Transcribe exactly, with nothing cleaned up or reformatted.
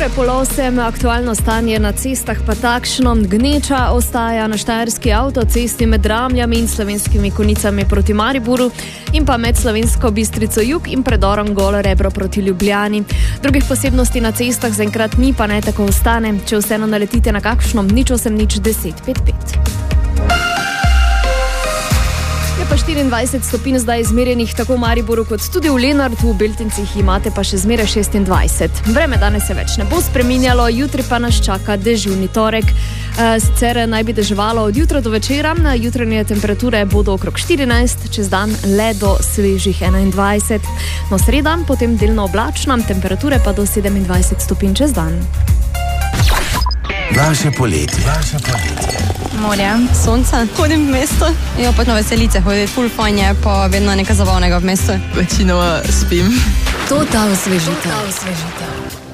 pol osem, aktualno stanje na cestah pa takšno. Gneča ostaja na štajerski avtocesti med Dramljami in Slovenskimi Konjicami proti Mariboru in pa med Slovensko Bistrico jug in predorom Golo Rebro proti Ljubljani. Drugih posebnosti na cestah zaenkrat ni, pa naj tako ostane. Če vseeno naletite na kakšno, nič osem nič deset pet pet. Pa štiriindvajset stopinj zdaj izmerjenih tako v Mariboru kot tudi v Lenartu, v Beltincih imate pa še zmeraj šestindvajset. Vreme danes se več ne bo spreminjalo, jutri pa nas čaka deževni torek. E, sicer naj bi deževalo od jutra do večera, jutranje temperature bodo okrog štirinajst, čez dan le do svežih enaindvajset. No, sreda, potem delno oblačna, temperature pa do sedemindvajset stopinj čez dan. Vaše poletje. Vaše poletje. Morje, sonce, hodim v mesto. Jo, pač na veselice hoditi, ful fajn je, pa vedno nekaj zabavnega v mestu. Večinoma spim. To ta osvežitev.